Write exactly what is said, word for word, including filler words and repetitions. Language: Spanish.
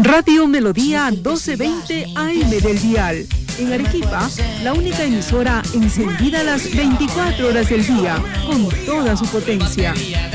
Radio Melodía doce veinte A M del dial. En Arequipa, la única emisora encendida las veinticuatro horas del día, con toda su potencia.